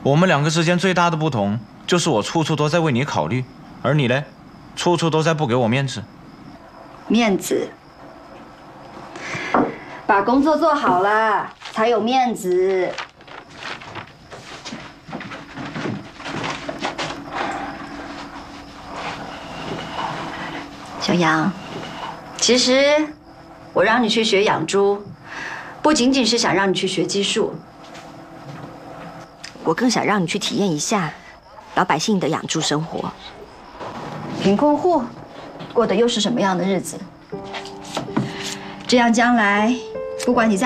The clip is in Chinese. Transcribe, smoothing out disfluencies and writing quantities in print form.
我们两个之间最大的不同，就是我处处都在为你考虑，而你呢，处处都在不给我面子。 面子，把工作做好了才有面子。小杨，其实我让你去学养猪，不仅仅是想让你去学技术， 我更想让你去体验一下老百姓的养猪生活。 贫困户过的又是什么样的日子？这样将来，不管你在